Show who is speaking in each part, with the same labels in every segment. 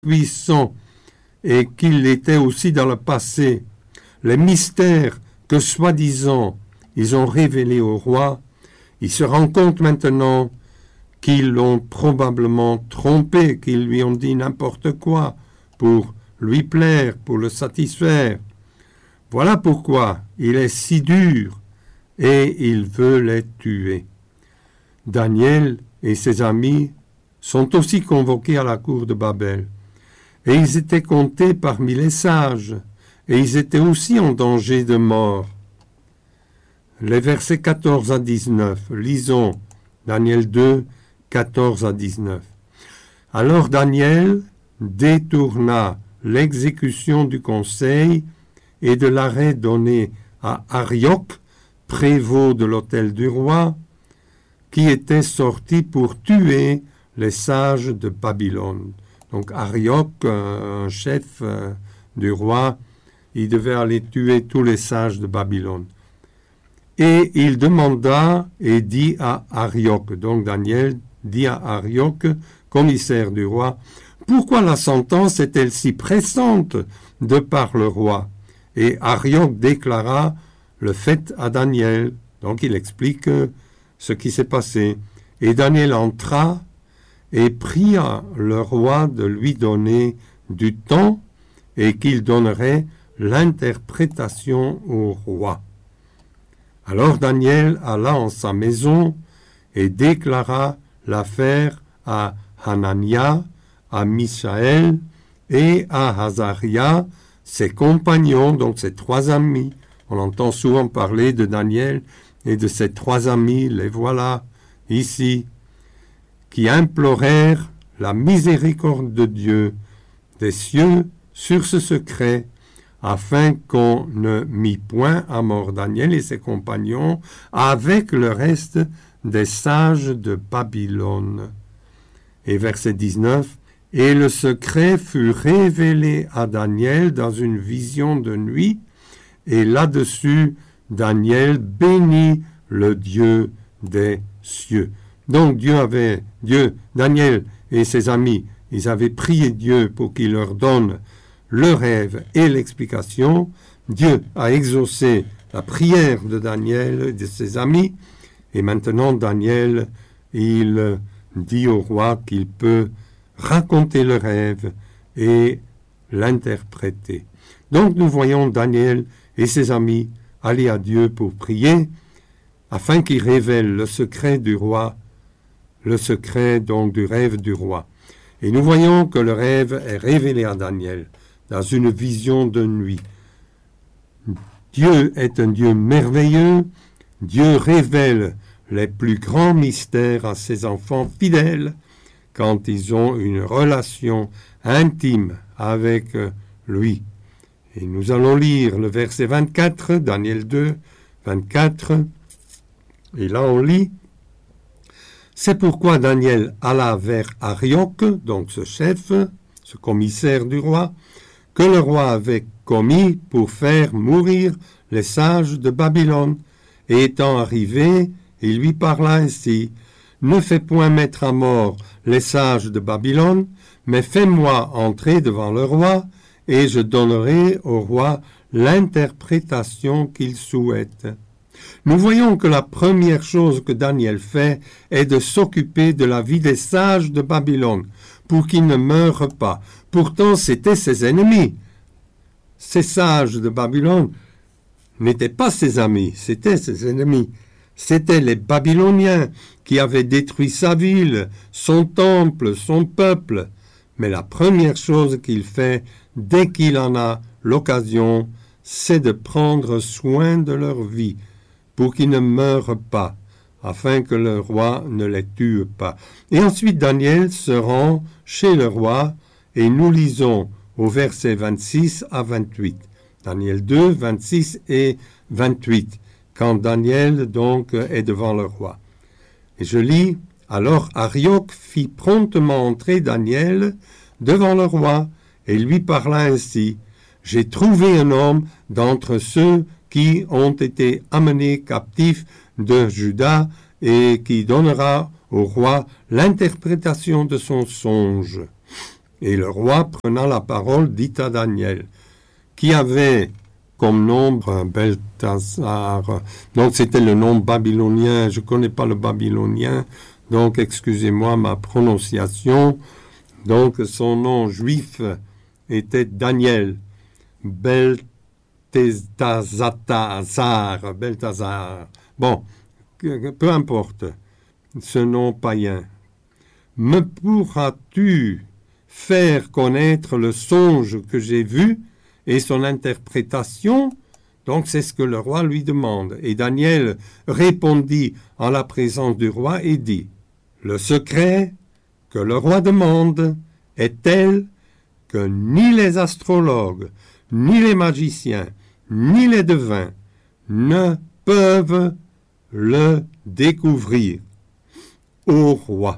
Speaker 1: puissant et qu'il l'était aussi dans le passé, les mystères que soi-disant ils ont révélés au roi, il se rend compte maintenant qu'ils l'ont probablement trompé, qu'ils lui ont dit n'importe quoi pour lui plaire, pour le satisfaire. Voilà pourquoi il est si dur et il veut les tuer. Daniel et ses amis sont aussi convoqués à la cour de Babel. Et ils étaient comptés parmi les sages, et ils étaient aussi en danger de mort. Les versets 14 à 19, lisons Daniel 2, 14 à 19. Alors Daniel détourna l'exécution du conseil et de l'arrêt donné à Arioch, prévôt de l'hôtel du roi, qui était sorti pour tuer les sages de Babylone. Donc Arioch, un chef du roi, il devait aller tuer tous les sages de Babylone. Et il demanda et dit à Arioch, donc Daniel dit à Arioch, commissaire du roi, pourquoi la sentence est-elle si pressante de par le roi? Et Arioch déclara le fait à Daniel. Donc il explique ce qui s'est passé. Et Daniel entra et pria le roi de lui donner du temps et qu'il donnerait l'interprétation au roi. Alors Daniel alla en sa maison et déclara l'affaire à Hanania, à Misaël et à Azaria, ses compagnons, donc ses trois amis. On entend souvent parler de Daniel et de ses trois amis, les voilà ici, qui implorèrent la miséricorde de Dieu des cieux sur ce secret, afin qu'on ne mît point à mort Daniel et ses compagnons avec le reste des sages de Babylone. Et verset 19, « Et le secret fut révélé à Daniel dans une vision de nuit, et là-dessus Daniel bénit le Dieu des cieux. » Donc Daniel et ses amis, ils avaient prié Dieu pour qu'il leur donne le rêve et l'explication. Dieu a exaucé la prière de Daniel et de ses amis, et maintenant Daniel, il dit au roi qu'il peut raconter le rêve et l'interpréter. Donc nous voyons Daniel et ses amis aller à Dieu pour prier, afin qu'il révèle le secret du roi, le secret donc du rêve du roi. Et nous voyons que le rêve est révélé à Daniel dans une vision de nuit. Dieu est un Dieu merveilleux. Dieu révèle les plus grands mystères à ses enfants fidèles quand ils ont une relation intime avec lui. Et nous allons lire le verset 24, Daniel 2, 24. Et là on lit, « C'est pourquoi Daniel alla vers Arioch, donc ce chef, ce commissaire du roi, que le roi avait commis pour faire mourir les sages de Babylone. Et étant arrivé, il lui parla ainsi, « Ne fais point mettre à mort les sages de Babylone, mais fais-moi entrer devant le roi, et je donnerai au roi l'interprétation qu'il souhaite. » Nous voyons que la première chose que Daniel fait est de s'occuper de la vie des sages de Babylone, pour qu'ils ne meurent pas. Pourtant, c'étaient ses ennemis. Ces sages de Babylone n'étaient pas ses amis, c'étaient ses ennemis. C'étaient les Babyloniens qui avaient détruit sa ville, son temple, son peuple. Mais la première chose qu'il fait, dès qu'il en a l'occasion, c'est de prendre soin de leur vie, pour qu'ils ne meurent pas, afin que le roi ne les tue pas. Et ensuite Daniel se rend chez le roi, et nous lisons au verset 26 à 28. Daniel 2, 26 et 28, quand Daniel donc est devant le roi. Et je lis, « Alors Arioch fit promptement entrer Daniel devant le roi, et lui parla ainsi, « J'ai trouvé un homme d'entre ceux qui ont été amenés captifs de Juda, et qui donnera au roi l'interprétation de son songe. » Et le roi, prenant la parole, dit à Daniel, qui avait comme nom Belthazar. Donc c'était le nom babylonien, je ne connais pas le babylonien, donc excusez-moi ma prononciation. Donc son nom juif était Daniel, Belthazar. Bon, peu importe ce nom païen. Me pourras-tu faire connaître le songe que j'ai vu et son interprétation? Donc c'est ce que le roi lui demande. Et Daniel répondit en la présence du roi et dit, le secret que le roi demande est tel que ni les astrologues, ni les magiciens, ni les devins ne peuvent le découvrir. Ô roi,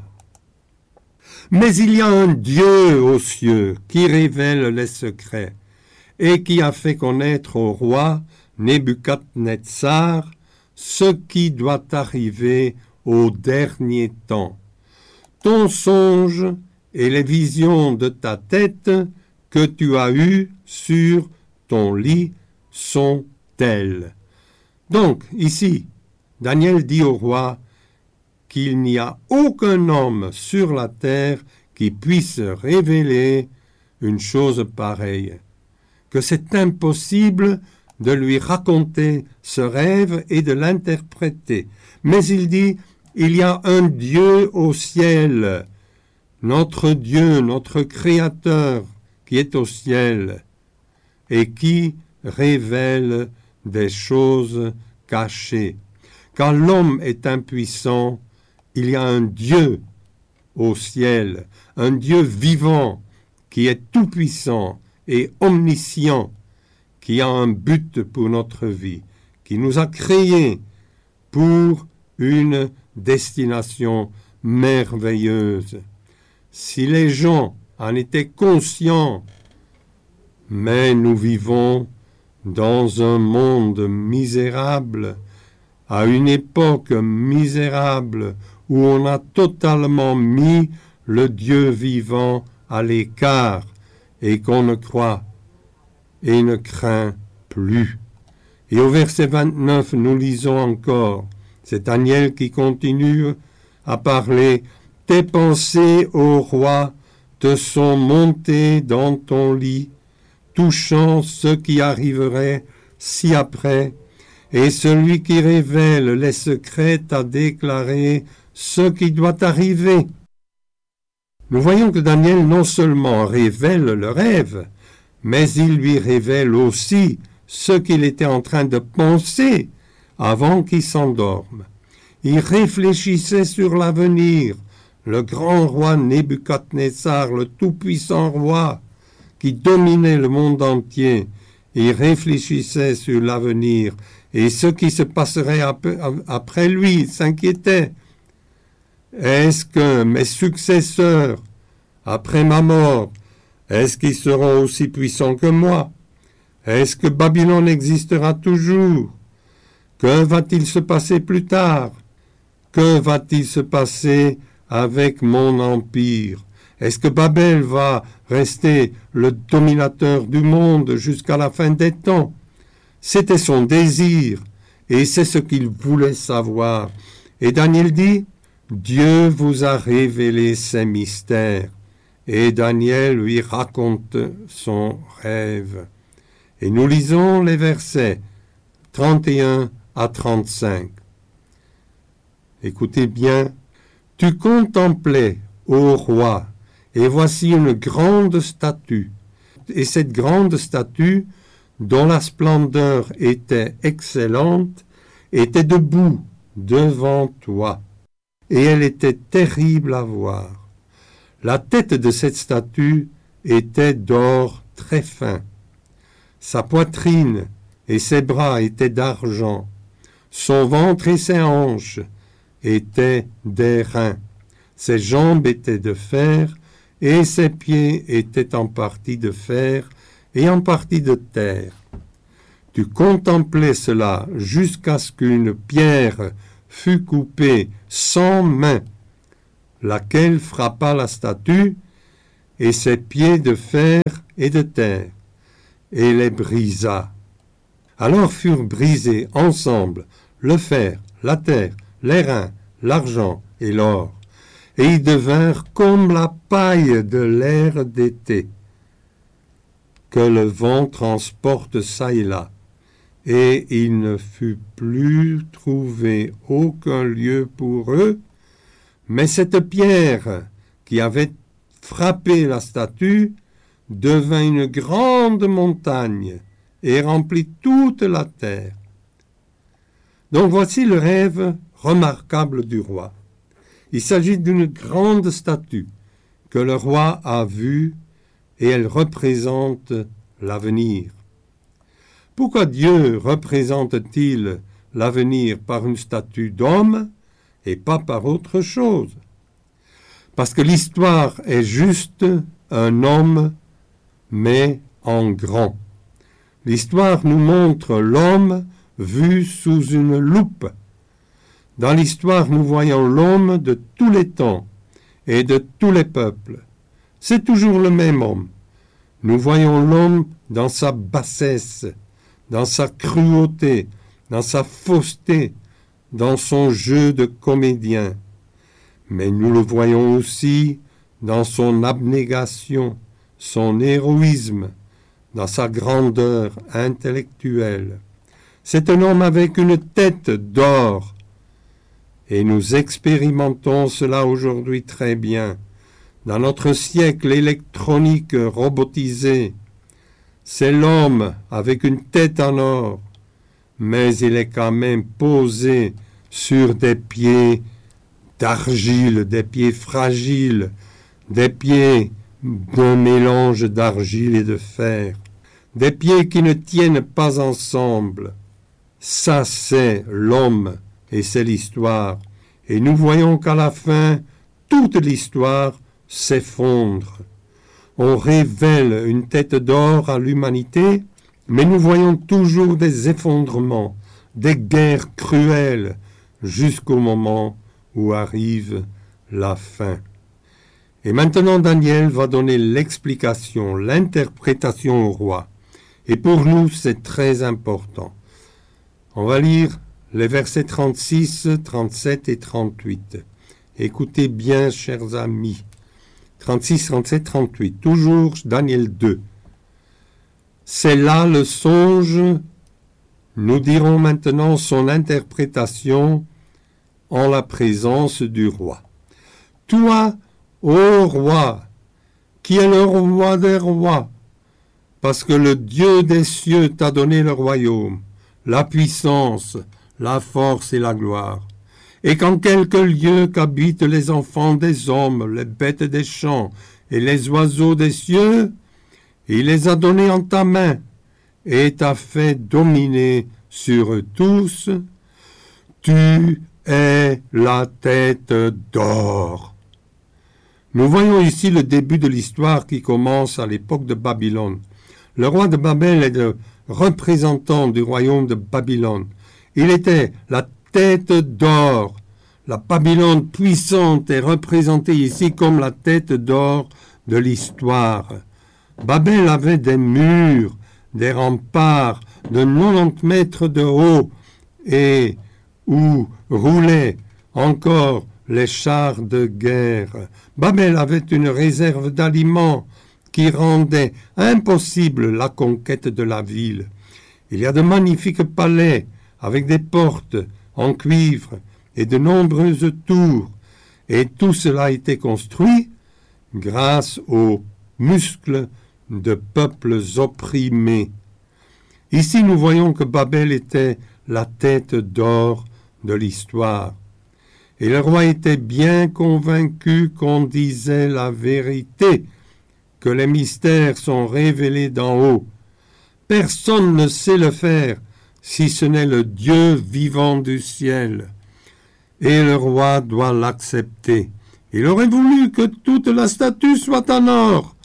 Speaker 1: mais il y a un Dieu aux cieux qui révèle les secrets et qui a fait connaître au roi Nebuchadnezzar ce qui doit arriver au dernier temps. Ton songe et les visions de ta tête que tu as eues sur ton lit sont telles. Donc, ici, Daniel dit au roi qu'il n'y a aucun homme sur la terre qui puisse révéler une chose pareille, que c'est impossible de lui raconter ce rêve et de l'interpréter. Mais il dit, il y a un Dieu au ciel, notre Dieu, notre Créateur qui est au ciel et qui révèle des choses cachées. Quand l'homme est impuissant, il y a un Dieu au ciel, un Dieu vivant qui est tout-puissant et omniscient, qui a un but pour notre vie, qui nous a créés pour une destination merveilleuse. Si les gens en étaient conscients, mais nous vivons dans un monde misérable, à une époque misérable, où on a totalement mis le Dieu vivant à l'écart et qu'on ne croit et ne craint plus. Et au verset 29, nous lisons encore, c'est Daniel qui continue à parler, « Tes pensées, ô roi, te sont montées dans ton lit, touchant ce qui arriverait ci-après, et celui qui révèle les secrets t'a déclaré ce qui doit arriver. » Nous voyons que Daniel non seulement révèle le rêve, mais il lui révèle aussi ce qu'il était en train de penser avant qu'il s'endorme. Il réfléchissait sur l'avenir, le grand roi Nebuchadnezzar, le tout-puissant roi qui dominait le monde entier. Il réfléchissait sur l'avenir et ce qui se passerait après lui, il s'inquiétait. Est-ce que mes successeurs, après ma mort, est-ce qu'ils seront aussi puissants que moi? Est-ce que Babylone existera toujours? Que va-t-il se passer plus tard? Que va-t-il se passer avec mon empire? Est-ce que Babel va rester le dominateur du monde jusqu'à la fin des temps? C'était son désir, et c'est ce qu'il voulait savoir. Et Daniel dit, Dieu vous a révélé ses mystères. Et Daniel lui raconte son rêve. Et nous lisons les versets 31 à 35. Écoutez bien. Tu contemplais, ô roi, et voici une grande statue. Et cette grande statue, dont la splendeur était excellente, était debout devant toi. Et elle était terrible à voir. La tête de cette statue était d'or très fin. Sa poitrine et ses bras étaient d'argent. Son ventre et ses hanches étaient d'airain. Ses jambes étaient de fer et ses pieds étaient en partie de fer et en partie de terre. Tu contemplais cela jusqu'à ce qu'une pierre fût coupée sans main, laquelle frappa la statue, et ses pieds de fer et de terre, et les brisa. Alors furent brisés ensemble le fer, la terre, les reins, l'argent et l'or, et ils devinrent comme la paille de l'air d'été, que le vent transporte çà et là, et il ne fut plus trouvé aucun lieu pour eux, mais cette pierre qui avait frappé la statue devint une grande montagne et remplit toute la terre. Donc voici le rêve remarquable du roi. Il s'agit d'une grande statue que le roi a vue et elle représente l'avenir. Pourquoi Dieu représente-t-il l'avenir par une statue d'homme et pas par autre chose? Parce que l'histoire est juste un homme, mais en grand. L'histoire nous montre l'homme vu sous une loupe. Dans l'histoire, nous voyons l'homme de tous les temps et de tous les peuples. C'est toujours le même homme. Nous voyons l'homme dans sa bassesse, dans sa cruauté, dans sa fausseté, dans son jeu de comédien. Mais nous le voyons aussi dans son abnégation, son héroïsme, dans sa grandeur intellectuelle. C'est un homme avec une tête d'or, et nous expérimentons cela aujourd'hui très bien. Dans notre siècle électronique robotisé, c'est l'homme avec une tête en or, mais il est quand même posé sur des pieds d'argile, des pieds fragiles, des pieds d'un mélange d'argile et de fer, des pieds qui ne tiennent pas ensemble. Ça, c'est l'homme et c'est l'histoire. Et nous voyons qu'à la fin, toute l'histoire s'effondre. On révèle une tête d'or à l'humanité, mais nous voyons toujours des effondrements, des guerres cruelles, jusqu'au moment où arrive la fin. Et maintenant, Daniel va donner l'explication, l'interprétation au roi. Et pour nous, c'est très important. On va lire les versets 36, 37 et 38. Écoutez bien, chers amis. 36, 37, 38. Toujours Daniel 2. C'est là le songe. Nous dirons maintenant son interprétation en la présence du roi. Toi, ô roi, qui est le roi des rois, parce que le Dieu des cieux t'a donné le royaume, la puissance, la force et la gloire. Et qu'en quelque lieu qu'habitent les enfants des hommes, les bêtes des champs et les oiseaux des cieux, il les a donnés en ta main et t'a fait dominer sur eux tous. Tu es la tête d'or. Nous voyons ici le début de l'histoire qui commence à l'époque de Babylone. Le roi de Babel est le représentant du royaume de Babylone. Il était la tête d'or. La Babylone puissante est représentée ici comme la tête d'or de l'histoire. Babel avait des murs, des remparts de 90 mètres de haut et où roulaient encore les chars de guerre. Babel avait une réserve d'aliments qui rendait impossible la conquête de la ville. Il y a de magnifiques palais avec des portes en cuivre et de nombreuses tours, et tout cela a été construit grâce aux muscles de peuples opprimés. Ici, nous voyons que Babel était la tête d'or de l'histoire. Et le roi était bien convaincu qu'on disait la vérité, que les mystères sont révélés d'en haut. Personne ne sait le faire, si ce n'est le Dieu vivant du ciel. Et le roi doit l'accepter. Il aurait voulu que toute la statue soit en or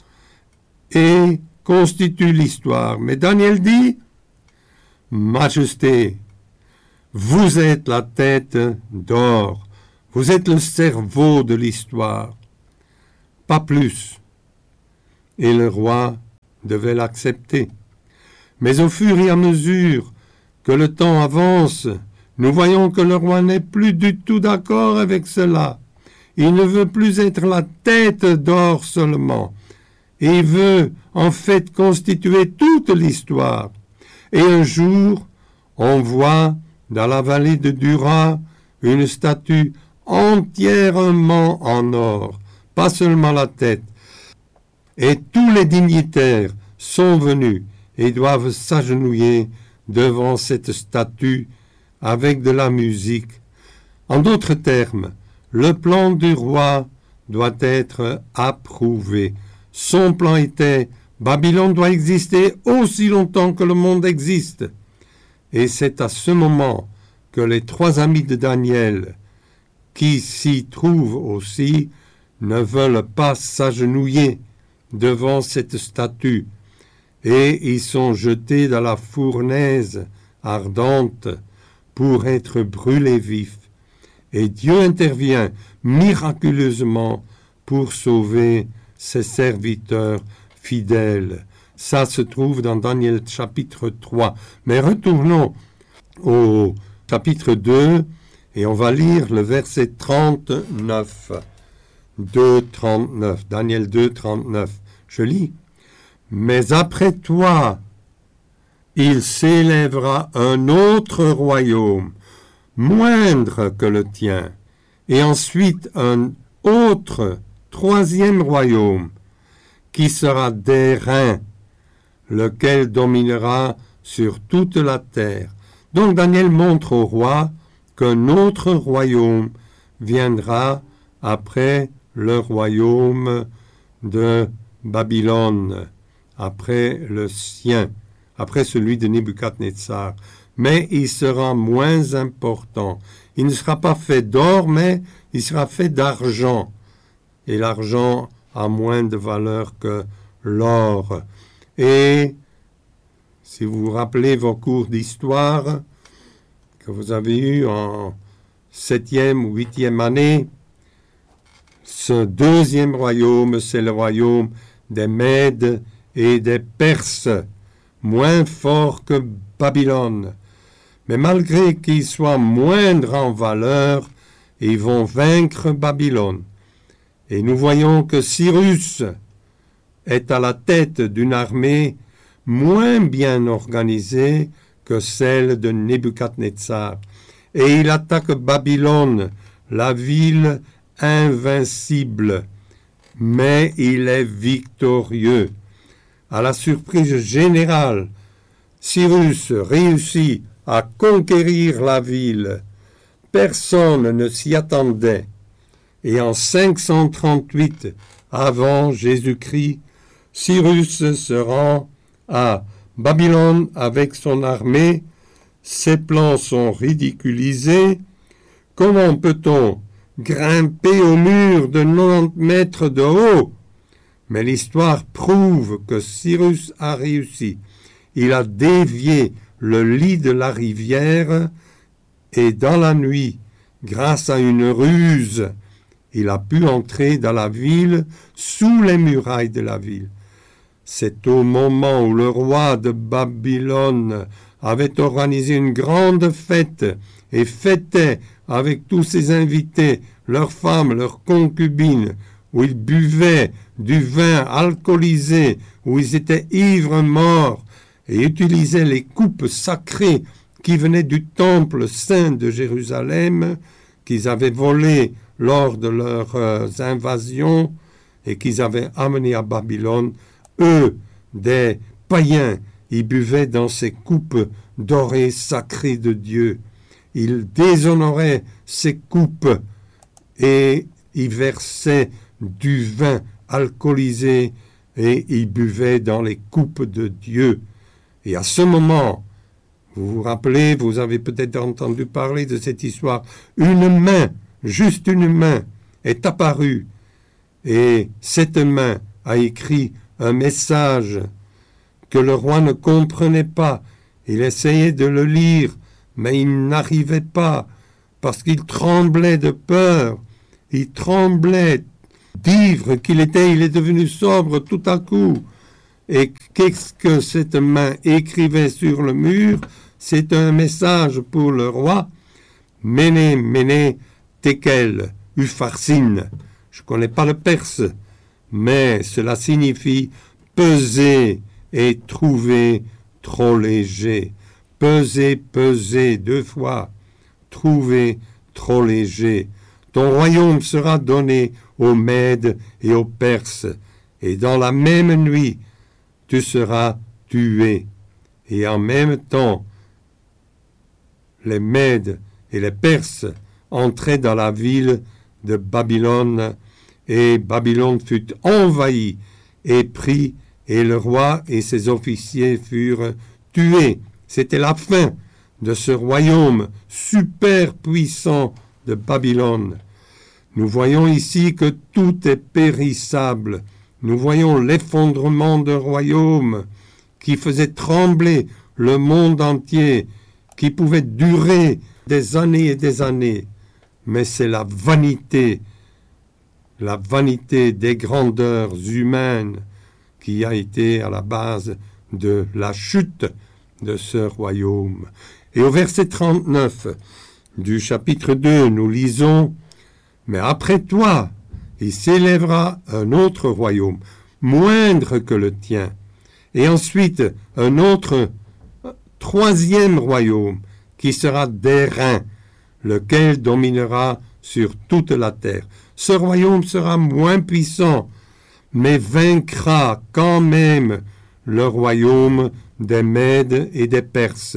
Speaker 1: et constitue l'histoire. Mais Daniel dit, « Majesté, vous êtes la tête d'or, vous êtes le cerveau de l'histoire. Pas plus. et le roi devait l'accepter. Mais au fur et à mesure que le temps avance, nous voyons que le roi n'est plus du tout d'accord avec cela. Il ne veut plus être la tête d'or seulement. Il veut en fait constituer toute l'histoire. Et un jour, on voit dans la vallée de Dura une statue entièrement en or, pas seulement la tête. Et tous les dignitaires sont venus et doivent s'agenouiller devant cette statue avec de la musique. En d'autres termes, le plan du roi doit être approuvé. Son plan était « Babylone doit exister aussi longtemps que le monde existe ». Et c'est à ce moment que les 3 amis de Daniel, qui s'y trouvent aussi, ne veulent pas s'agenouiller devant cette statue, et ils sont jetés dans la fournaise ardente pour être brûlés vifs. Et Dieu intervient miraculeusement pour sauver ses serviteurs fidèles. Ça se trouve dans Daniel chapitre 3. Mais retournons au chapitre 2 et on va lire le verset 39. 2,39. Daniel 2, 39. Je lis. Mais après toi, il s'élèvera un autre royaume, moindre que le tien, et ensuite un autre, 3e royaume, qui sera d'airain, lequel dominera sur toute la terre. Donc Daniel montre au roi qu'un autre royaume viendra après le royaume de Babylone, après le sien, après celui de Nebuchadnezzar. Mais il sera moins important. Il ne sera pas fait d'or, mais il sera fait d'argent. Et l'argent a moins de valeur que l'or. Et si vous vous rappelez vos cours d'histoire que vous avez eus en 7e ou 8e année, ce 2e royaume, c'est le royaume des Mèdes et des Perses, moins fort que Babylone. Mais malgré qu'ils soient moindres en valeur, ils vont vaincre Babylone. Et nous voyons que Cyrus est à la tête d'une armée moins bien organisée que celle de Nebuchadnezzar. Et il attaque Babylone, la ville invincible. Mais il est victorieux. À la surprise générale, Cyrus réussit à conquérir la ville. Personne ne s'y attendait. Et en 538 avant Jésus-Christ, Cyrus se rend à Babylone avec son armée. Ses plans sont ridiculisés. Comment peut-on grimper au mur de 90 mètres de haut? Mais l'histoire prouve que Cyrus a réussi. Il a dévié le lit de la rivière et dans la nuit, grâce à une ruse, il a pu entrer dans la ville, sous les murailles de la ville. C'est au moment où le roi de Babylone avait organisé une grande fête et fêtait avec tous ses invités, leurs femmes, leurs concubines, où ils buvaient du vin alcoolisé, où ils étaient ivres morts et utilisaient les coupes sacrées qui venaient du temple saint de Jérusalem, qu'ils avaient volées lors de leurs invasions et qu'ils avaient amenées à Babylone. Eux, des païens, ils buvaient dans ces coupes dorées sacrées de Dieu. Ils déshonoraient ces coupes et ils versaient du vin alcoolisé et ils buvaient dans les coupes de Dieu. Et à ce moment, vous vous rappelez, vous avez peut-être entendu parler de cette histoire, une main, juste une main, est apparue et cette main a écrit un message que le roi ne comprenait pas. Il essayait de le lire, mais il n'arrivait pas parce qu'il tremblait de peur. Il tremblait d'ivre qu'il était, il est devenu sobre tout à coup. Et qu'est-ce que cette main écrivait sur le mur? C'est un message pour le roi. Méné, Méné, Tekel, Upharsin. Je ne connais pas le perse, mais cela signifie peser et trouver trop léger. Peser, peser, 2 fois. Trouver trop léger. Ton royaume sera donné aux Mèdes et aux Perses, et dans la même nuit, tu seras tué. Et en même temps, les Mèdes et les Perses entraient dans la ville de Babylone, et Babylone fut envahie et pris, et le roi et ses officiers furent tués. C'était la fin de ce royaume super puissant de Babylone. Nous voyons ici que tout est périssable. Nous voyons l'effondrement d'un royaume qui faisait trembler le monde entier, qui pouvait durer des années et des années. Mais c'est la vanité des grandeurs humaines qui a été à la base de la chute de ce royaume. Et au verset 39 du chapitre 2, nous lisons « Mais après toi, il s'élèvera un autre royaume, moindre que le tien, et ensuite un autre, 3e royaume, qui sera d'airain, lequel dominera sur toute la terre. Ce royaume sera moins puissant, mais vaincra quand même le royaume des Mèdes et des Perses.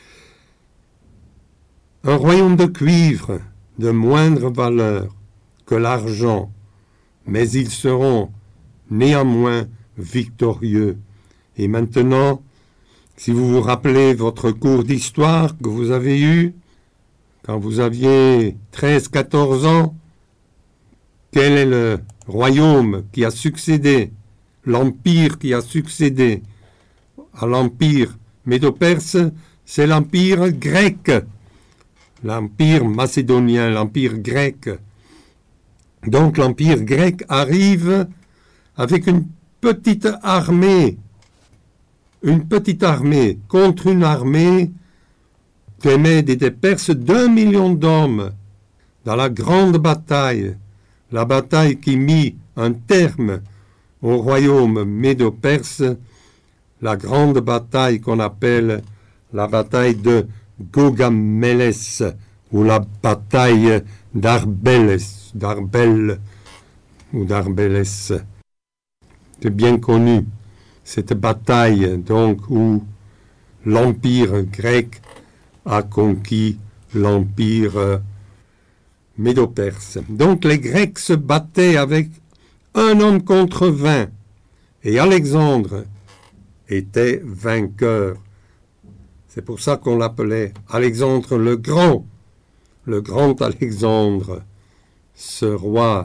Speaker 1: Un royaume de cuivre, de moindre valeur que l'argent, mais ils seront néanmoins victorieux. Et maintenant, si vous vous rappelez votre cours d'histoire que vous avez eu, quand vous aviez 13-14 ans, quel est le royaume qui a succédé, l'empire qui a succédé à l'empire médo-perse? C'est l'empire grec, l'empire macédonien, l'empire grec. Donc l'empire grec arrive avec une petite armée contre une armée des Mèdes et des Perses, 2 millions d'hommes dans la grande bataille, la bataille qui mit un terme au royaume médo-perse, la grande bataille qu'on appelle la bataille de Gaugamélès ou la bataille d'Arbel ou d'Arbélès. C'est bien connu, cette bataille donc où l'empire grec a conquis l'empire médo-perse. Donc les Grecs se battaient avec un homme contre 20 et Alexandre était vainqueur. C'est pour ça qu'on l'appelait Alexandre le Grand Alexandre, ce roi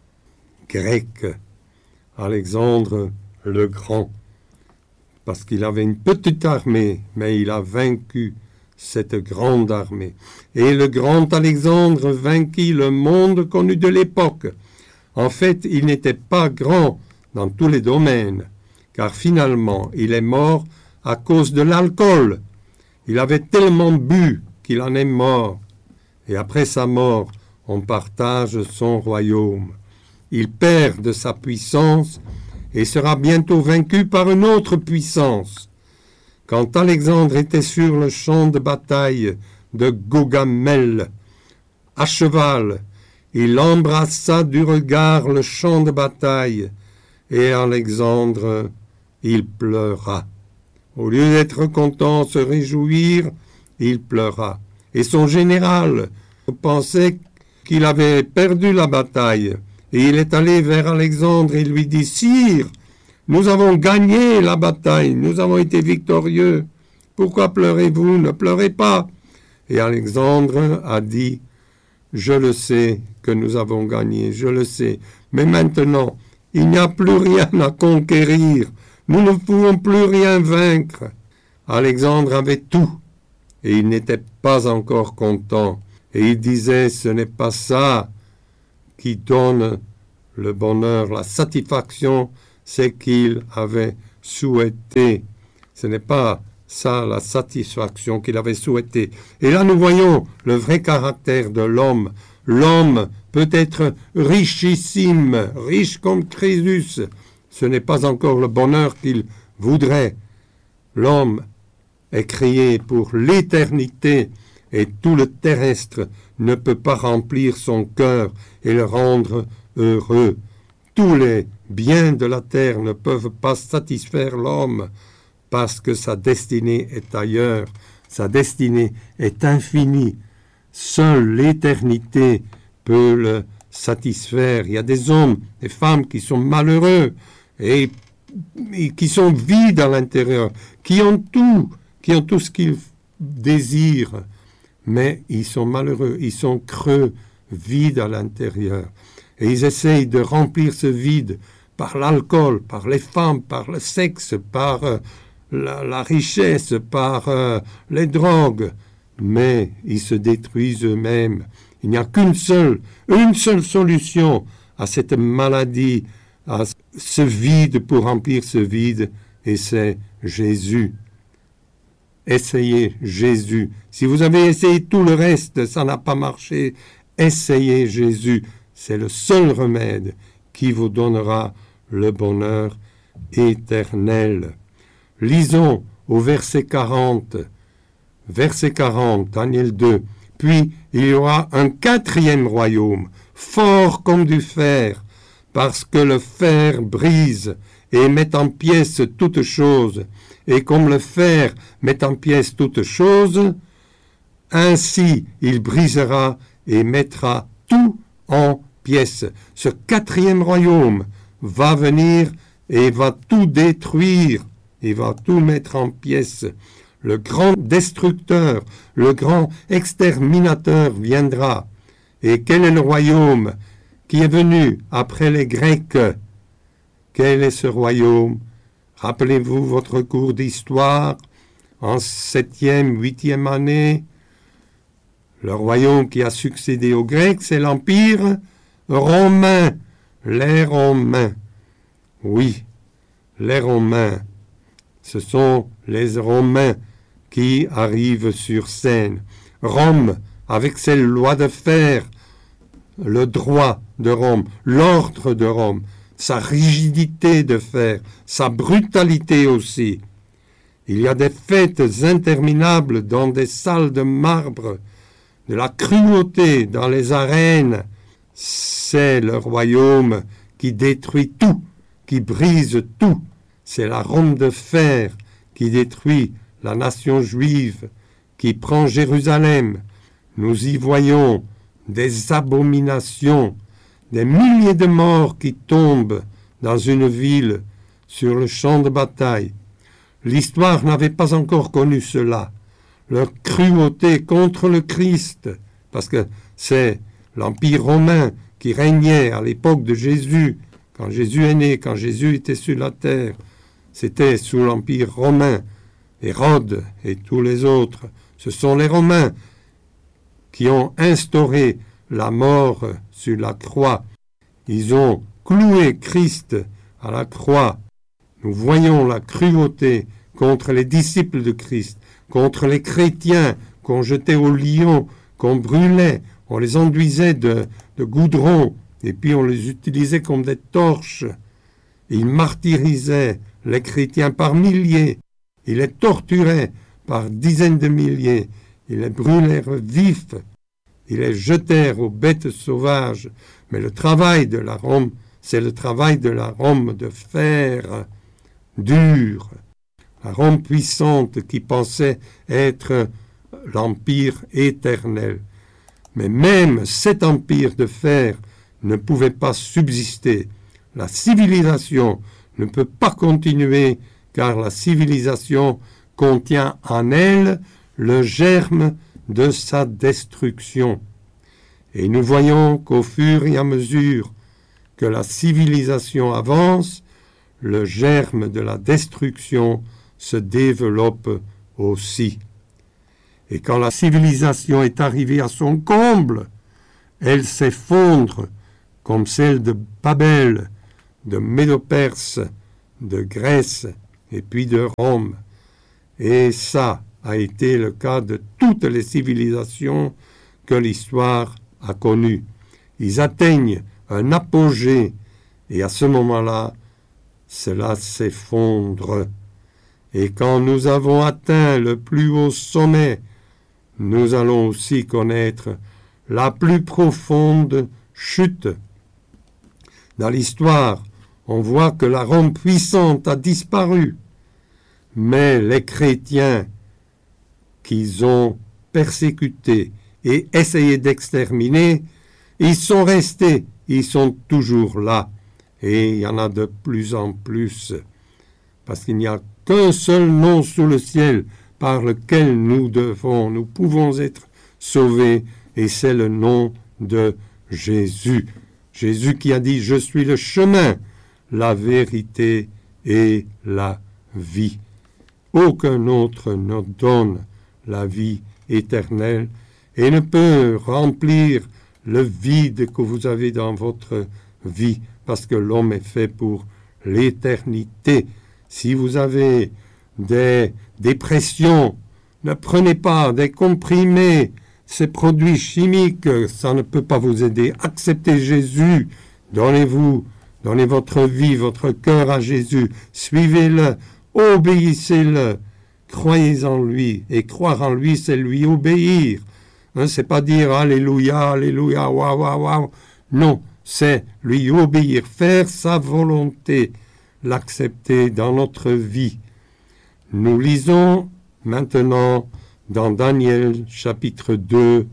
Speaker 1: grec, Alexandre le Grand, parce qu'il avait une petite armée, mais il a vaincu cette grande armée. Et le grand Alexandre vainquit le monde connu de l'époque. En fait, il n'était pas grand dans tous les domaines, car finalement, il est mort à cause de l'alcool. Il avait tellement bu qu'il en est mort. Et après sa mort, on partage son royaume. Il perd de sa puissance et sera bientôt vaincu par une autre puissance. Quand Alexandre était sur le champ de bataille de Gaugamel, à cheval, il embrassa du regard le champ de bataille, et Alexandre, il pleura. Au lieu d'être content, se réjouir, il pleura. Et son général pensait qu'il avait perdu la bataille, et il est allé vers Alexandre et lui dit « Sire, nous avons gagné la bataille, nous avons été victorieux. Pourquoi pleurez-vous? Ne pleurez pas. » Et Alexandre a dit « Je le sais que nous avons gagné, je le sais. Mais maintenant, il n'y a plus rien à conquérir. Nous ne pouvons plus rien vaincre. » Alexandre avait tout, et il n'était pas encore content. Et il disait « Ce n'est pas ça qui donne le bonheur, la satisfaction, c'est qu'il avait souhaité. Ce n'est pas ça la satisfaction qu'il avait souhaité. Et là, nous voyons le vrai caractère de l'homme. L'homme peut être richissime, riche comme Crésus. Ce n'est pas encore le bonheur qu'il voudrait. L'homme est créé pour l'éternité et tout le terrestre ne peut pas remplir son cœur et le rendre heureux. Tous les biens de la terre ne peuvent pas satisfaire l'homme parce que sa destinée est ailleurs. Sa destinée est infinie. Seule l'éternité peut le satisfaire. Il y a des hommes, des femmes qui sont malheureux et qui sont vides à l'intérieur, qui ont tout ce qu'ils désirent, mais ils sont malheureux, ils sont creux, vides à l'intérieur. Et ils essayent de remplir ce vide par l'alcool, par les femmes, par le sexe, par la richesse, par les drogues, mais ils se détruisent eux-mêmes. Il n'y a une seule solution à cette maladie, à ce vide pour remplir ce vide, et c'est Jésus. Essayez Jésus. Si vous avez essayé tout le reste, ça n'a pas marché, essayez Jésus. C'est le seul remède qui vous donnera le bonheur éternel. Lisons au verset 40. Verset 40, Daniel 2. Puis il y aura un quatrième royaume, fort comme du fer, parce que le fer brise et met en pièces toutes choses, et comme le fer met en pièces toutes choses, ainsi il brisera et mettra tout en pièces. Ce quatrième royaume va venir et va tout détruire, il va tout mettre en pièces. Le grand destructeur, le grand exterminateur viendra. Et quel est le royaume qui est venu après les Grecs? Quel est ce royaume? Rappelez-vous votre cours d'histoire en 7e, 8e année. Le royaume qui a succédé aux Grecs, c'est l'Empire romain. Les Romains. Oui, les Romains. Ce sont les Romains qui arrivent sur scène. Rome, avec ses lois de fer, le droit de Rome, l'ordre de Rome, sa rigidité de fer, sa brutalité aussi. Il y a des fêtes interminables dans des salles de marbre, de la cruauté dans les arènes. C'est le royaume qui détruit tout, qui brise tout. C'est la Rome de fer qui détruit la nation juive, qui prend Jérusalem. Nous y voyons des abominations, des milliers de morts qui tombent dans une ville sur le champ de bataille. L'histoire n'avait pas encore connu cela. Leur cruauté contre le Christ, parce que c'est l'Empire romain qui régnait à l'époque de Jésus, quand Jésus est né, quand Jésus était sur la terre. C'était sous l'Empire romain. Hérode et tous les autres, ce sont les Romains qui ont instauré la mort sur la croix. Ils ont cloué Christ à la croix. Nous voyons la cruauté contre les disciples de Christ, contre les chrétiens qu'on jetait au lion, qu'on brûlait, on les enduisait de goudron, et puis on les utilisait comme des torches. Ils martyrisaient les chrétiens par milliers. Ils les torturaient par dizaines de milliers. Ils les brûlèrent vifs. Ils les jetèrent aux bêtes sauvages. Mais le travail de la Rome, c'est le travail de la Rome de fer dur. La Rome puissante qui pensait être l'empire éternel. Mais même cet empire de fer ne pouvait pas subsister. La civilisation ne peut pas continuer car la civilisation contient en elle le germe de sa destruction. Et nous voyons qu'au fur et à mesure que la civilisation avance, le germe de la destruction se développe aussi. Et quand la civilisation est arrivée à son comble, elle s'effondre comme celle de Babel, de Médo-Perse, de Grèce et puis de Rome. Et ça a été le cas de toutes les civilisations que l'histoire a connues. Ils atteignent un apogée et à ce moment-là, cela s'effondre. Et quand nous avons atteint le plus haut sommet, nous allons aussi connaître la plus profonde chute. Dans l'histoire, on voit que la Rome puissante a disparu, mais les chrétiens qu'ils ont persécutés et essayé d'exterminer, ils sont restés, ils sont toujours là, et il y en a de plus en plus, parce qu'il n'y a qu'un seul nom sous le ciel par lequel nous pouvons être sauvés, et c'est le nom de Jésus. Jésus qui a dit « Je suis le chemin, la vérité et la vie ». Aucun autre ne donne la vie éternelle et ne peut remplir le vide que vous avez dans votre vie, parce que l'homme est fait pour l'éternité. Si vous avez des dépressions, ne prenez pas des comprimés, ces produits chimiques, ça ne peut pas vous aider. Acceptez Jésus, donnez votre vie, votre cœur à Jésus, suivez-le, obéissez-le, croyez en lui, et croire en lui, c'est lui obéir. C'est pas dire Alléluia, Alléluia, waouh, waouh, waouh. Non, c'est lui obéir, faire sa volonté, l'accepter dans notre vie. Nous lisons maintenant dans Daniel chapitre 2,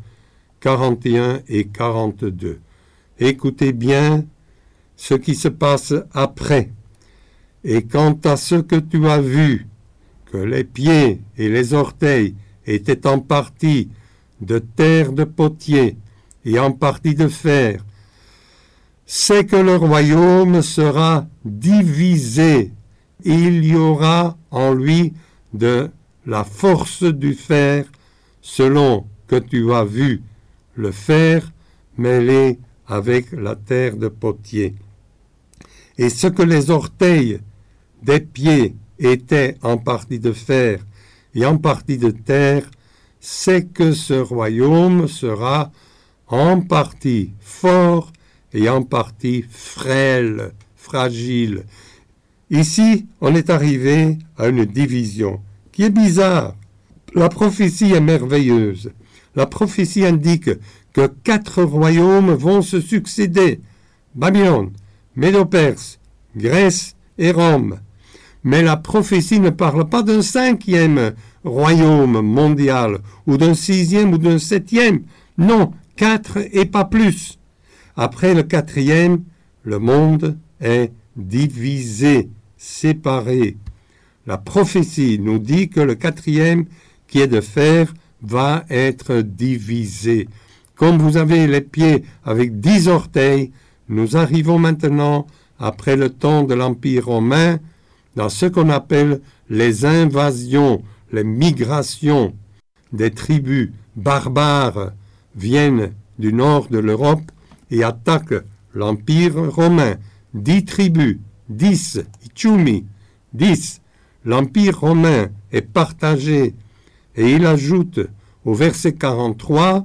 Speaker 1: 41 et 42. Écoutez bien ce qui se passe après. Et quant à ce que tu as vu, que les pieds et les orteils étaient en partie de terre de potier et en partie de fer, c'est que le royaume sera divisé. Il y aura en lui de la force du fer, selon que tu as vu le fer mêlé avec la terre de potier. Et ce que les orteils des pieds étaient en partie de fer et en partie de terre, c'est que ce royaume sera en partie fort et en partie frêle, fragile. Ici, on est arrivé à une division qui est bizarre. La prophétie est merveilleuse. La prophétie indique que 4 royaumes vont se succéder. Babylone, Médo-Perse, Grèce et Rome. Mais la prophétie ne parle pas d'un 5e royaume mondial, ou d'un 6e ou d'un 7e. Non, 4 et pas plus. Après le 4e, le monde est divisé, séparé. La prophétie nous dit que le 4e, qui est de fer, va être divisé. Comme vous avez les pieds avec 10 orteils, nous arrivons maintenant, après le temps de l'Empire romain, dans ce qu'on appelle les invasions, les migrations. Des tribus barbares viennent du nord de l'Europe et attaquent l'Empire romain. 10 tribus, 10, Ichumi, 10. L'Empire romain est partagé. Et il ajoute au verset 43,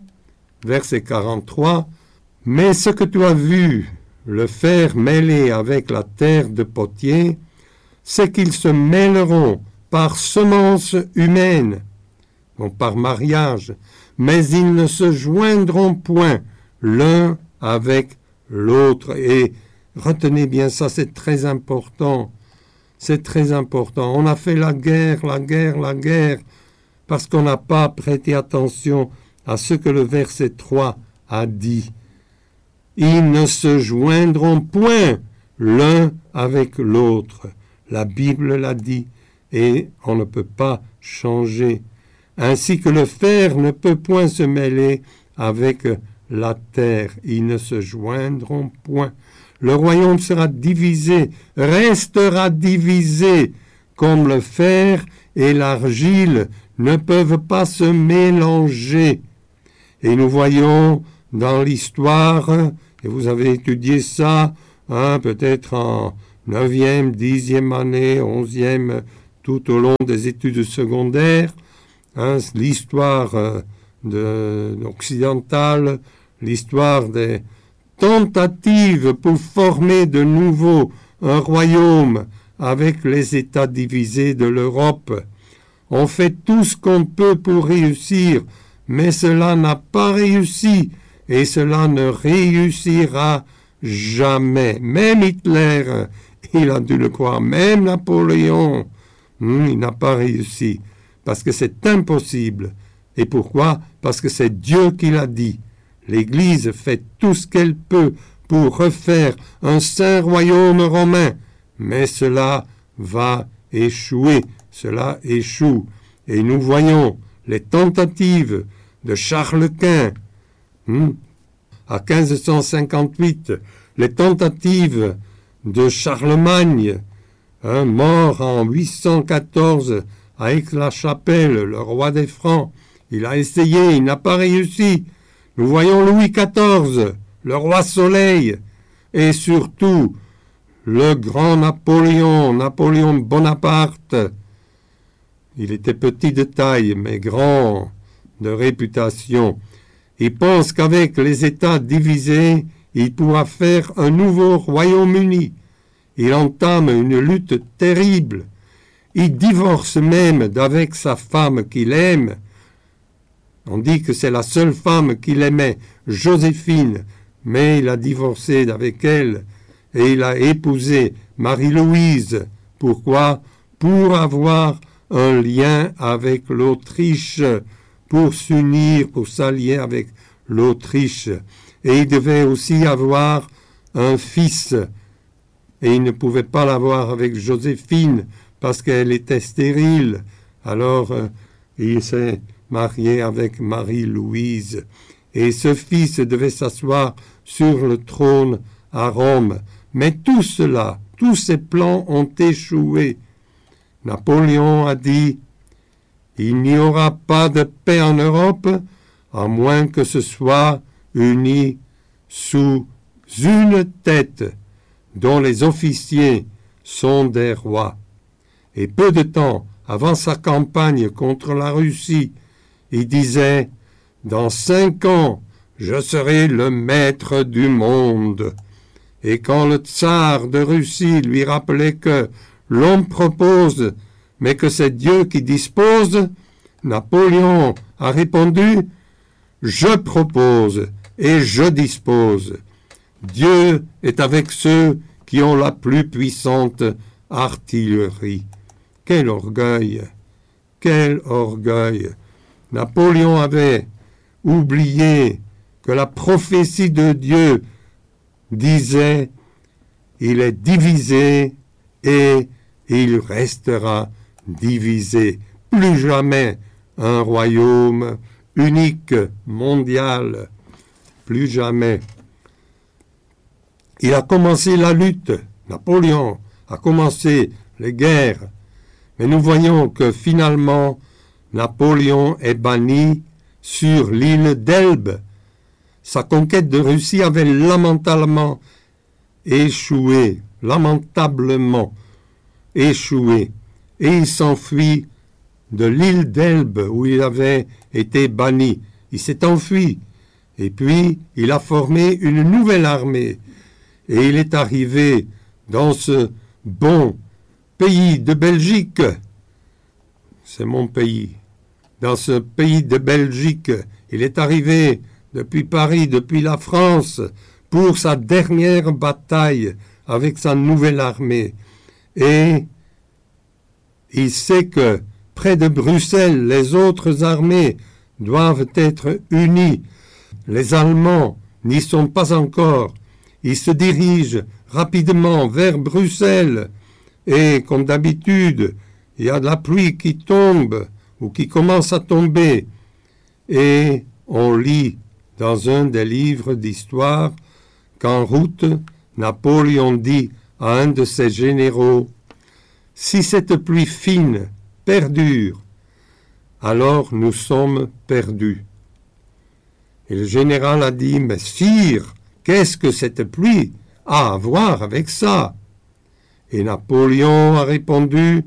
Speaker 1: « Mais ce que tu as vu, le fer mêlé avec la terre de potier, c'est qu'ils se mêleront par semence humaine, donc par mariage, mais ils ne se joindront point l'un avec l'autre. » Et retenez bien ça, c'est très important. C'est très important. On a fait la guerre, parce qu'on n'a pas prêté attention à ce que le verset 3 a dit. Ils ne se joindront point l'un avec l'autre. La Bible l'a dit, et on ne peut pas changer. Ainsi que le fer ne peut point se mêler avec la terre. Ils ne se joindront point. Le royaume sera divisé, restera divisé, comme le fer et l'argile ne peuvent pas se mélanger. Et nous voyons dans l'histoire, et vous avez étudié ça, peut-être en 9e, 10e année, 11e, tout au long des études secondaires, l'histoire occidentale, l'histoire des tentatives pour former de nouveau un royaume avec les États divisés de l'Europe. On fait tout ce qu'on peut pour réussir, mais cela n'a pas réussi et cela ne réussira jamais. Même Hitler, il a dû le croire, même Napoléon, il n'a pas réussi, parce que c'est impossible. Et pourquoi? Parce que c'est Dieu qui l'a dit. L'Église fait tout ce qu'elle peut pour refaire un saint royaume romain, mais cela va échouer, cela échoue. Et nous voyons les tentatives de Charles Quint, à 1558, les tentatives de Charlemagne, mort en 814 à Aix-la-Chapelle, le roi des Francs. Il a essayé, il n'a pas réussi. Nous voyons Louis XIV, le roi Soleil, et surtout le grand Napoléon Bonaparte. Il était petit de taille, mais grand de réputation. Il pense qu'avec les États divisés, il pourra faire un nouveau Royaume-Uni. Il entame une lutte terrible. Il divorce même d'avec sa femme qu'il aime. On dit que c'est la seule femme qu'il aimait, Joséphine, mais il a divorcé d'avec elle et il a épousé Marie-Louise. Pourquoi? Pour avoir un lien avec l'Autriche, pour s'unir, pour s'allier avec l'Autriche. Et il devait aussi avoir un fils, et il ne pouvait pas l'avoir avec Joséphine, parce qu'elle était stérile. Alors, il s'est marié avec Marie-Louise. Et ce fils devait s'asseoir sur le trône à Rome. Mais tout cela, tous ces plans ont échoué. Napoléon a dit « Il n'y aura pas de paix en Europe, à moins que ce soit uni sous une tête dont les officiers sont des rois. » Et peu de temps avant sa campagne contre la Russie, il disait « Dans 5 ans, je serai le maître du monde. » Et quand le tsar de Russie lui rappelait que l'homme propose, mais que c'est Dieu qui dispose, Napoléon a répondu « Je propose et je dispose. Dieu est avec ceux qui ont la plus puissante artillerie. » Quel orgueil! Quel orgueil! Napoléon avait oublié que la prophétie de Dieu disait « Il est divisé et il restera divisé. » Plus jamais un royaume unique, mondial. Plus jamais. Il a commencé la lutte. Napoléon a commencé les guerres. Mais nous voyons que finalement, Napoléon est banni sur l'île d'Elbe. Sa conquête de Russie avait lamentablement échoué. Et il s'enfuit de l'île d'Elbe où il avait été banni. Il s'est enfui. Et puis, il a formé une nouvelle armée. Et il est arrivé dans ce bon pays de Belgique. C'est mon pays. Dans ce pays de Belgique, il est arrivé depuis Paris, depuis la France, pour sa dernière bataille avec sa nouvelle armée. Et il sait que près de Bruxelles, les autres armées doivent être unies. Les Allemands n'y sont pas encore. Ils se dirigent rapidement vers Bruxelles. Et comme d'habitude, il y a de la pluie qui tombe ou qui commence à tomber. Et on lit dans un des livres d'histoire qu'en route, Napoléon dit à un de ses généraux « Si cette pluie fine perdure, alors nous sommes perdus. » Et le général a dit « Mais sire, qu'est-ce que cette pluie a à voir avec ça? Et Napoléon a répondu,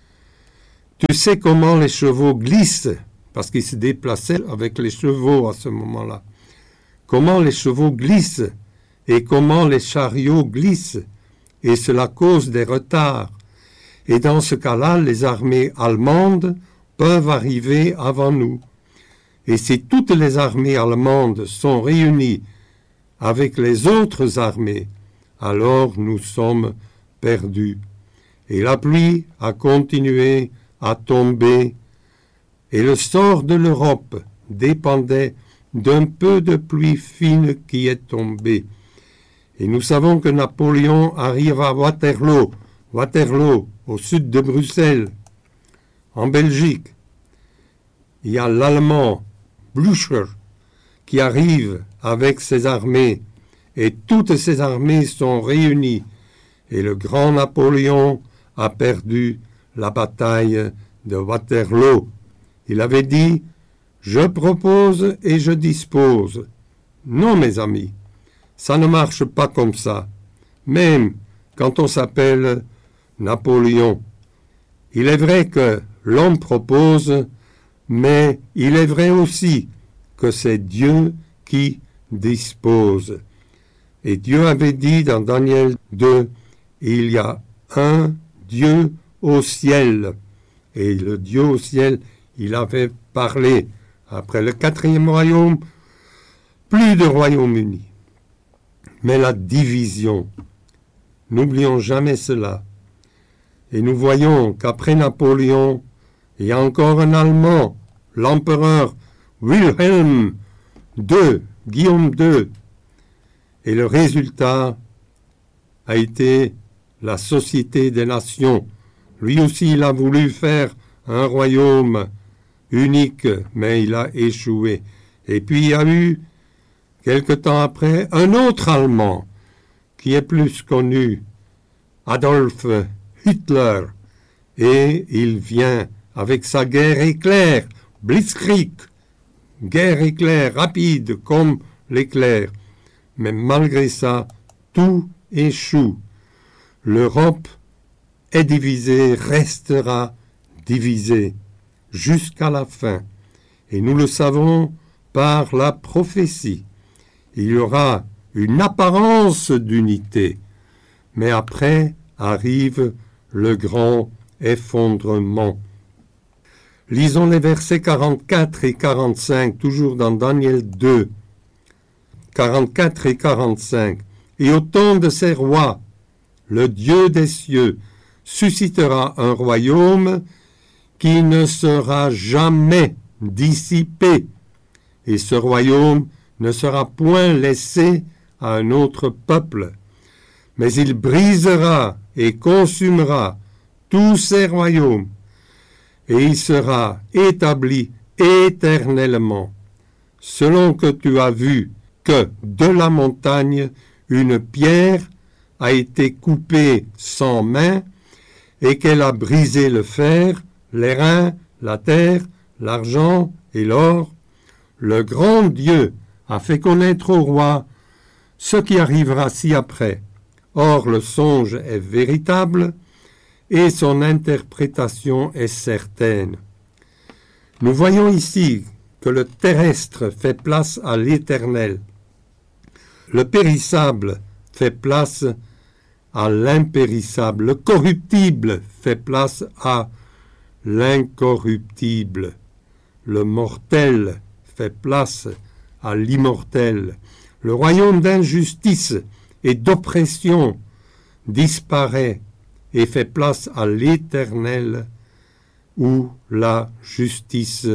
Speaker 1: tu sais comment les chevaux glissent, parce qu'il se déplaçait avec les chevaux à ce moment-là. Comment les chevaux glissent et comment les chariots glissent, et cela cause des retards. Et dans ce cas-là, les armées allemandes peuvent arriver avant nous. Et si toutes les armées allemandes sont réunies avec les autres armées, alors nous sommes perdus. Et la pluie a continué à tomber, et le sort de l'Europe dépendait d'un peu de pluie fine qui est tombée. Et nous savons que Napoléon arrive à Waterloo, au sud de Bruxelles, en Belgique. Il y a l'Allemand Blücher qui arrive avec ses armées, et toutes ces armées sont réunies, et le grand Napoléon a perdu la bataille de Waterloo. Il avait dit « Je propose et je dispose ». Non, mes amis, ça ne marche pas comme ça, même quand on s'appelle Napoléon. Il est vrai que l'homme propose, mais il est vrai aussi que c'est Dieu qui dispose. Et Dieu avait dit dans Daniel 2, il y a un Dieu au ciel. Et le Dieu au ciel, il avait parlé. Après le 4e royaume, plus de Royaume-Uni. Mais la division, n'oublions jamais cela. Et nous voyons qu'après Napoléon, il y a encore un Allemand, l'empereur Wilhelm II, Guillaume II. Et le résultat a été la Société des Nations. Lui aussi, il a voulu faire un royaume unique, mais il a échoué. Et puis il y a eu, quelque temps après, un autre Allemand qui est plus connu, Adolf Hitler. Et il vient avec sa guerre éclair, Blitzkrieg, guerre éclair, rapide comme l'éclair. Mais malgré ça, tout échoue. L'Europe est divisée, restera divisée jusqu'à la fin. Et nous le savons par la prophétie. Il y aura une apparence d'unité, mais après arrive le grand effondrement. Lisons les versets 44 et 45, toujours dans Daniel 2. 44 et 45. Et au temps de ces rois, le Dieu des cieux suscitera un royaume qui ne sera jamais dissipé, et ce royaume ne sera point laissé à un autre peuple, mais il brisera et consumera tous ces royaumes, et il sera établi éternellement, selon que tu as vu que de la montagne une pierre a été coupée sans main, et qu'elle a brisé le fer, l'airain, la terre, l'argent et l'or. Le grand Dieu a fait connaître au roi ce qui arrivera ci-après. Or le songe est véritable et son interprétation est certaine. Nous voyons ici que le terrestre fait place à l'éternel. Le périssable fait place à l'impérissable. Le corruptible fait place à l'incorruptible. Le mortel fait place à l'immortel. Le royaume d'injustice et d'oppression disparaît et fait place à l'éternel où la justice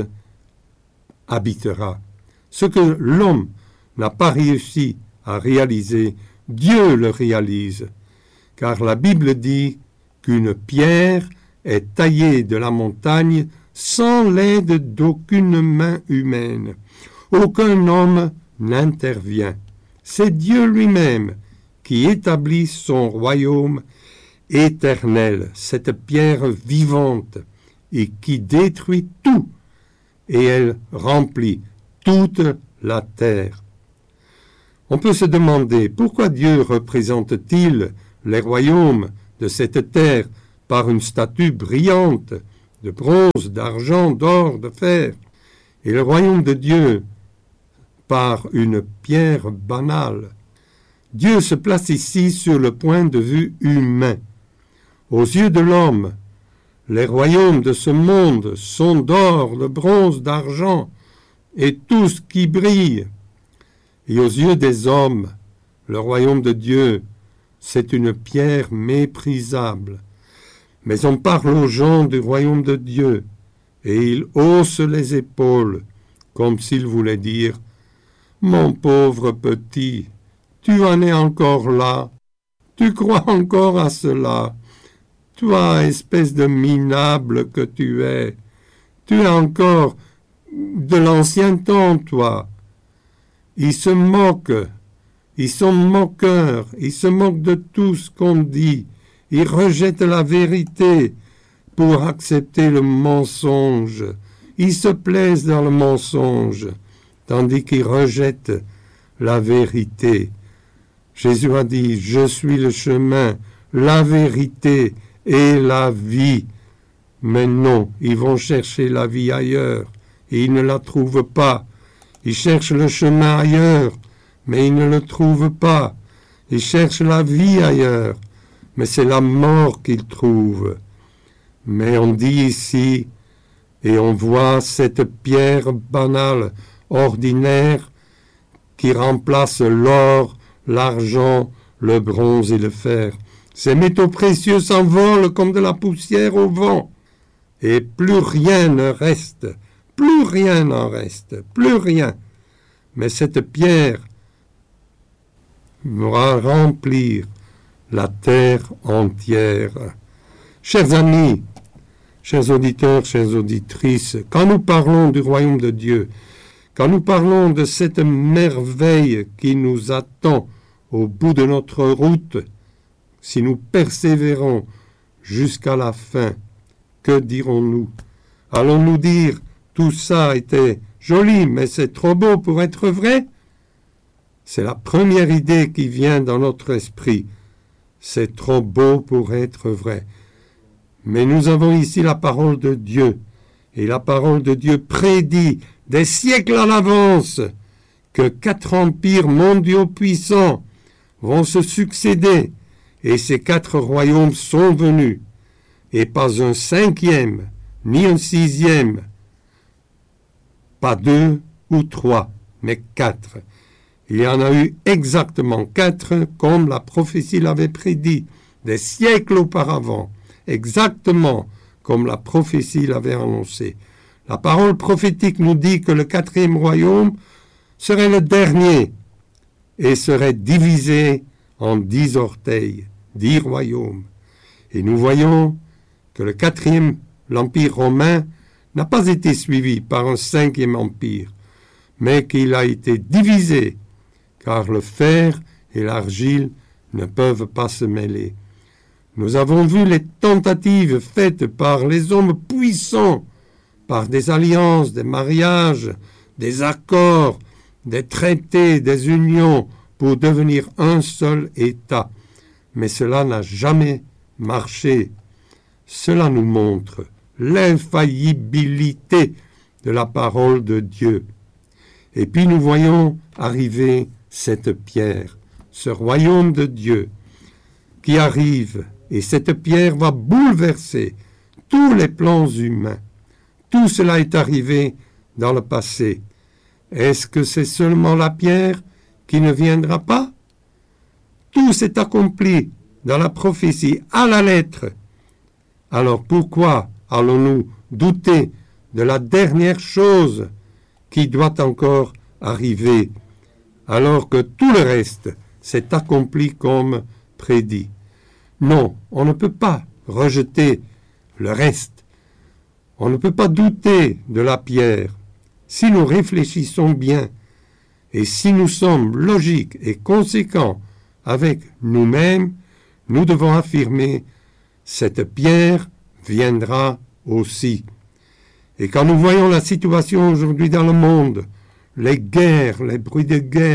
Speaker 1: habitera. Ce que l'homme n'a pas réussi à réaliser, Dieu le réalise, car la Bible dit qu'une pierre est taillée de la montagne sans l'aide d'aucune main humaine. Aucun homme n'intervient. C'est Dieu lui-même qui établit son royaume éternel, cette pierre vivante, et qui détruit tout, et elle remplit toute la terre. On peut se demander pourquoi Dieu représente-t-il les royaumes de cette terre par une statue brillante de bronze, d'argent, d'or, de fer, et le royaume de Dieu par une pierre banale. Dieu se place ici sur le point de vue humain. Aux yeux de l'homme, les royaumes de ce monde sont d'or, de bronze, d'argent, et tout ce qui brille. Et aux yeux des hommes, le royaume de Dieu, c'est une pierre méprisable. Mais on parle aux gens du royaume de Dieu, et ils haussent les épaules, comme s'ils voulaient dire « Mon pauvre petit, tu en es encore là, tu crois encore à cela, toi, espèce de minable que tu es encore de l'ancien temps, toi. » Ils se moquent, ils sont moqueurs, ils se moquent de tout ce qu'on dit, ils rejettent la vérité pour accepter le mensonge. Ils se plaisent dans le mensonge, tandis qu'ils rejettent la vérité. Jésus a dit, je suis le chemin, la vérité et la vie. Mais non, ils vont chercher la vie ailleurs, et ils ne la trouvent pas. Ils cherchent le chemin ailleurs, mais ils ne le trouvent pas. Ils cherchent la vie ailleurs, mais c'est la mort qu'ils trouvent. Mais on dit ici, et on voit cette pierre banale, ordinaire, qui remplace l'or, l'argent, le bronze et le fer. Ces métaux précieux s'envolent comme de la poussière au vent, et plus rien ne reste. Plus rien n'en reste, plus rien. Mais cette pierre va remplir la terre entière. Chers amis, chers auditeurs, chères auditrices, quand nous parlons du royaume de Dieu, quand nous parlons de cette merveille qui nous attend au bout de notre route, si nous persévérons jusqu'à la fin, que dirons-nous? Allons-nous dire tout ça était joli, mais c'est trop beau pour être vrai? C'est la première idée qui vient dans notre esprit. C'est trop beau pour être vrai. Mais nous avons ici la parole de Dieu. Et la parole de Dieu prédit des siècles à l'avance que 4 empires mondiaux puissants vont se succéder. Et ces 4 royaumes sont venus. Et pas un 5e, ni un 6e, pas 2 ou 3, mais 4. Il y en a eu exactement 4, comme la prophétie l'avait prédit, des siècles auparavant, exactement comme la prophétie l'avait annoncé. La parole prophétique nous dit que le 4e royaume serait le dernier et serait divisé en 10 orteils, 10 royaumes. Et nous voyons que le 4e, l'Empire romain, n'a pas été suivi par un 5e empire, mais qu'il a été divisé, car le fer et l'argile ne peuvent pas se mêler. Nous avons vu les tentatives faites par les hommes puissants, par des alliances, des mariages, des accords, des traités, des unions, pour devenir un seul État. Mais cela n'a jamais marché. Cela nous montre l'infaillibilité de la parole de Dieu. Et puis nous voyons arriver cette pierre, ce royaume de Dieu qui arrive, et cette pierre va bouleverser tous les plans humains. Tout cela est arrivé dans le passé. Est-ce que c'est seulement la pierre qui ne viendra pas? Tout s'est accompli dans la prophétie à la lettre. Alors pourquoi allons-nous douter de la dernière chose qui doit encore arriver, alors que tout le reste s'est accompli comme prédit? Non, on ne peut pas rejeter le reste. On ne peut pas douter de la pierre. Si nous réfléchissons bien et si nous sommes logiques et conséquents avec nous-mêmes, nous devons affirmer cette pierre viendra aussi. Et quand nous voyons la situation aujourd'hui dans le monde, les guerres, les bruits de guerre,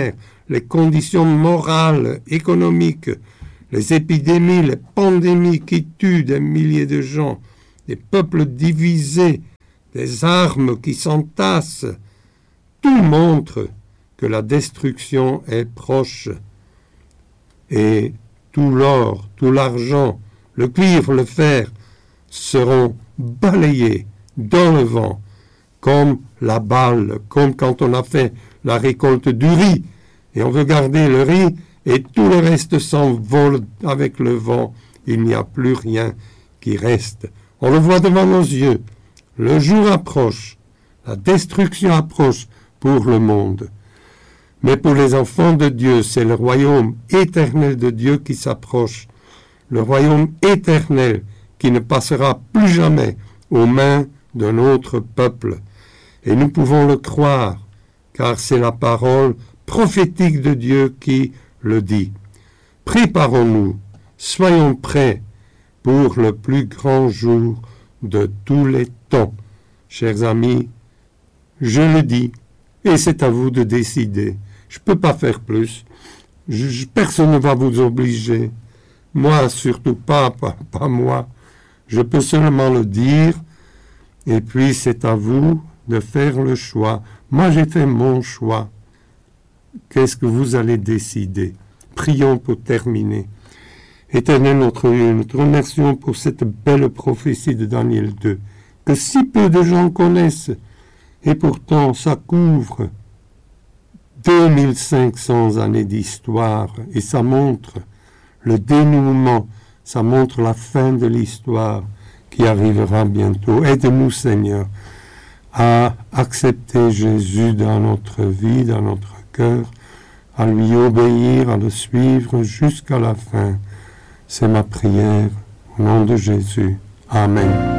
Speaker 1: les conditions morales, économiques, les épidémies, les pandémies qui tuent des milliers de gens, des peuples divisés, des armes qui s'entassent, tout montre que la destruction est proche. Et tout l'or, tout l'argent, le cuivre, le fer seront balayés dans le vent, comme la balle, comme quand on a fait la récolte du riz, et on veut garder le riz, et tout le reste s'envole avec le vent. Il n'y a plus rien qui reste. On le voit devant nos yeux. Le jour approche, la destruction approche pour le monde. Mais pour les enfants de Dieu, c'est le royaume éternel de Dieu qui s'approche. Le royaume éternel qui ne passera plus jamais aux mains d'un autre peuple. Et nous pouvons le croire, car c'est la parole prophétique de Dieu qui le dit. Préparons-nous, soyons prêts pour le plus grand jour de tous les temps. Chers amis, je le dis, et c'est à vous de décider. Je ne peux pas faire plus. Personne ne va vous obliger. Moi, surtout pas moi. Je peux seulement le dire, et puis c'est à vous de faire le choix. Moi, j'ai fait mon choix. Qu'est-ce que vous allez décider? Prions pour terminer. Éternel notre Dieu, nous te remercions pour cette belle prophétie de Daniel 2, que si peu de gens connaissent, et pourtant ça couvre 2500 années d'histoire, et ça montre le dénouement, ça montre la fin de l'histoire qui arrivera bientôt. Aide-nous, Seigneur, à accepter Jésus dans notre vie, dans notre cœur, à lui obéir, à le suivre jusqu'à la fin. C'est ma prière, au nom de Jésus. Amen.